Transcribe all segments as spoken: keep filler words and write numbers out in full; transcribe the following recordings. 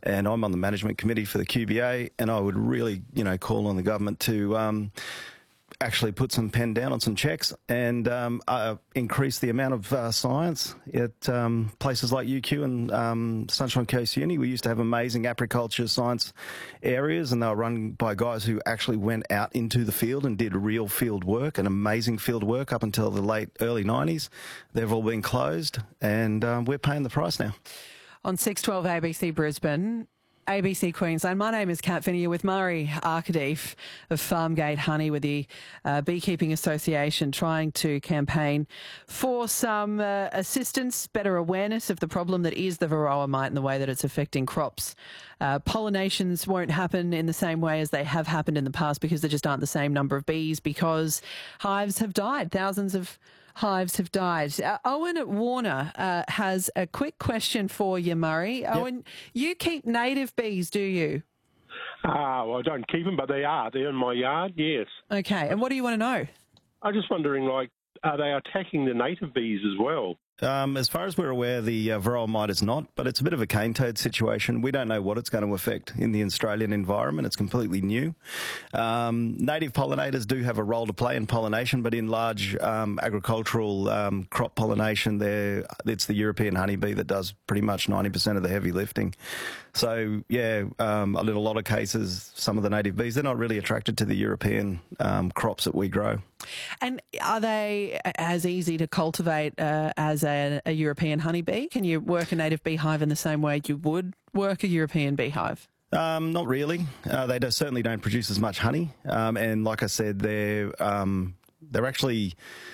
and I'm on the management committee for the Q B A, and I would really, you know, call on the government to um, actually put some pen down on some checks and um, uh, increase the amount of uh, science at um, places like U Q and um, Sunshine Coast Uni. We used to have amazing agriculture science areas, and they were run by guys who actually went out into the field and did real field work, and amazing field work up until the late early nineties. They've all been closed, and um, we're paying the price now. On six twelve A B C Brisbane, A B C Queensland. My name is Kat Finney with Murray Arkadeef of Farmgate Honey with the uh, Beekeeping Association, trying to campaign for some uh, assistance, better awareness of the problem that is the Varroa mite and the way that it's affecting crops. Uh, pollinations won't happen in the same way as they have happened in the past because there just aren't the same number of bees, because hives have died. Thousands of hives have died. Uh, Owen at Warner uh, has a quick question for you, Murray. Yep. Owen, you keep native bees, do you? Ah, well, I don't keep them, but they are. They're in my yard, yes. Okay, and what do you want to know? I'm just wondering, like, are they attacking the native bees as well? Um, as far as we're aware, the uh, Varroa mite is not, but it's a bit of a cane toad situation. We don't know what it's going to affect in the Australian environment. It's completely new. Um, native pollinators do have a role to play in pollination, but in large um, agricultural um, crop pollination, it's the European honeybee that does pretty much ninety percent of the heavy lifting. So, yeah, um, in a lot of cases, some of the native bees, they're not really attracted to the European um, crops that we grow. And are they as easy to cultivate uh, as a, a European honeybee? Can you work a native beehive in the same way you would work a European beehive? Um, not really. Uh, they do, certainly don't produce as much honey. Um, and like I said, they're, um, they're actually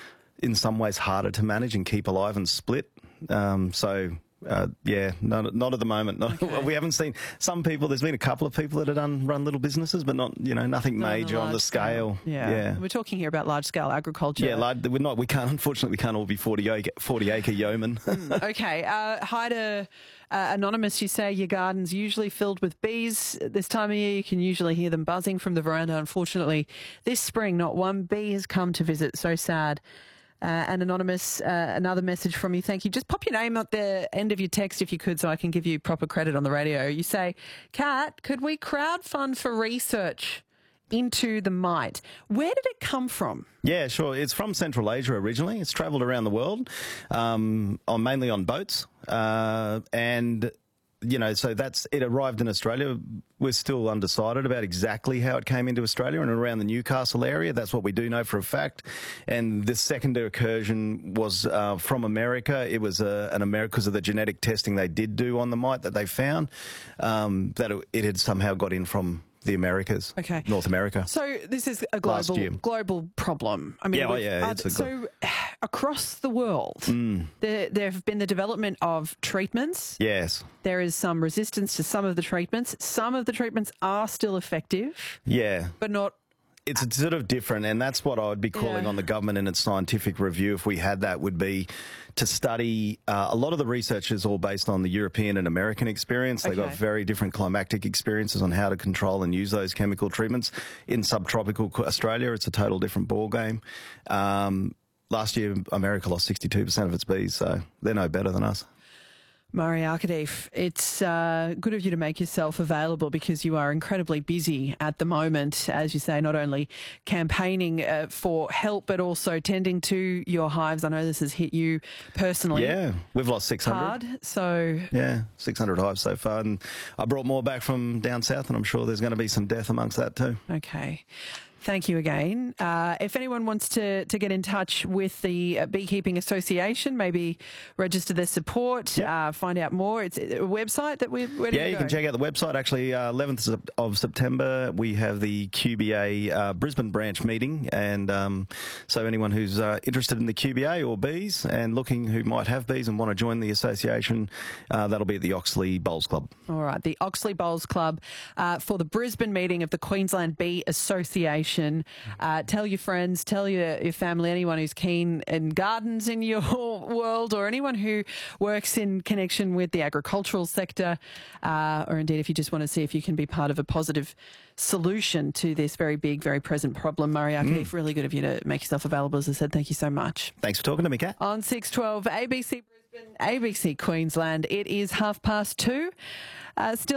in some ways harder to manage and keep alive and split. Um, so... Uh, yeah, not, not at the moment. Not, okay. We haven't seen some people. There's been a couple of people that have done run little businesses, but not, you know, nothing not major on, on the scale. scale. Yeah. yeah, we're talking here about large scale agriculture. Yeah, like, we're not. We can't. Unfortunately, we can't all be forty acre, forty acre yeomen. mm, okay. Uh, hi to uh, Anonymous. You say your garden's usually filled with bees. This time of year, you can usually hear them buzzing from the veranda. Unfortunately, this spring, not one bee has come to visit. So sad. Uh, and Anonymous, uh, another message from you. Thank you. Just pop your name at the end of your text if you could, so I can give you proper credit on the radio. You say, Kat, could we crowdfund for research into the mite? Where did it come from? Yeah, sure. It's from Central Asia originally. It's travelled around the world, um, on mainly on boats, uh, and you know, so that's it. Arrived in Australia. We're still undecided about exactly how it came into Australia and around the Newcastle area. That's what we do know for a fact. And this second incursion was uh, from America. It was uh, an America because of the genetic testing they did do on the mite that they found, um, that it, it had somehow got in from the Americas, okay, North America. So this is a global global problem. I mean, yeah, well, yeah. It's uh, a so across the world, mm. there there have been the development of treatments. Yes, there is some resistance to some of the treatments. Some of the treatments are still effective. Yeah, but not. It's sort of different, and that's what I would be calling yeah. on the government in its scientific review, if we had that, would be to study. Uh, a lot of the research is all based on the European and American experience. They've okay. got very different climatic experiences on how to control and use those chemical treatments. In subtropical Australia, it's a total different ballgame. Um, last year, America lost sixty-two percent of its bees, so they're no better than us. Murray Arkadeef, it's uh, good of you to make yourself available because you are incredibly busy at the moment, as you say, not only campaigning uh, for help but also tending to your hives. I know this has hit you personally. Yeah, we've lost six hundred. Hard, so... Yeah, six hundred hives so far, and I brought more back from down south, and I'm sure there's going to be some death amongst that too. Okay. Thank you again. Uh, if anyone wants to, to get in touch with the uh, Beekeeping Association, maybe register their support, yep. uh, find out more, it's a website that we're ready Yeah, to you go. can check out the website. Actually, uh, eleventh of September, we have the Q B A uh, Brisbane branch meeting. And um, so anyone who's uh, interested in the Q B A or bees and looking who might have bees and want to join the association, uh, that'll be at the Oxley Bowls Club. All right, the Oxley Bowls Club uh, for the Brisbane meeting of the Queensland Bee Association. Uh, tell your friends, tell your, your family, anyone who's keen in gardens in your world, or anyone who works in connection with the agricultural sector, uh, or indeed if you just want to see if you can be part of a positive solution to this very big, very present problem. Murray Arkadeef, mm. really good of you to make yourself available. As I said, thank you so much. Thanks for talking to me, Kat. On six twelve A B C Brisbane, A B C Queensland, it is half past two. Uh, still